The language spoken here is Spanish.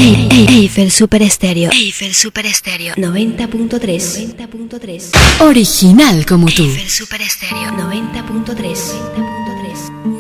Eiffel Super Estéreo. Eiffel Super Estéreo 90.3. Original como tú. Eiffel Super Estéreo 90.3.